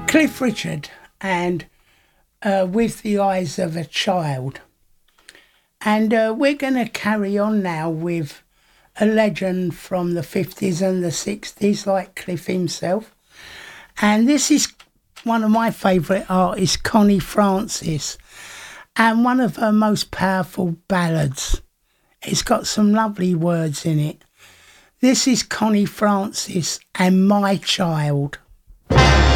Cliff Richard and With the Eyes of a Child. And we're going to carry on now with a legend from the 50s and the 60s, like Cliff himself. And this is one of my favourite artists, Connie Francis, and one of her most powerful ballads. It's got some lovely words in it. This is Connie Francis and My Child.